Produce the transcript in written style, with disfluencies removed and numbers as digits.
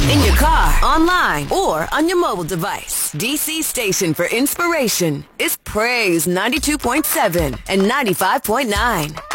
In your car, online, or on your mobile device, DC station for inspiration is Praise 92.7 and 95.9.